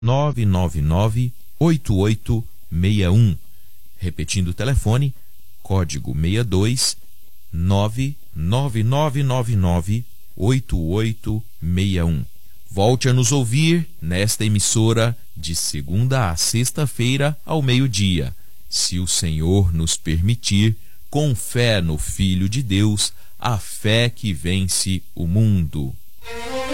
9998861. Repetindo o telefone, código 62 999998861. Volte a nos ouvir nesta emissora de segunda a sexta-feira ao meio-dia, se o Senhor nos permitir, com fé no Filho de Deus, a fé que vence o mundo.